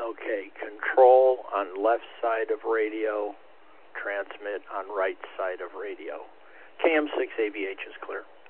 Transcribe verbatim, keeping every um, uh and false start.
Okay, control on left side of radio, transmit on right side of radio. K M six A V H is clear.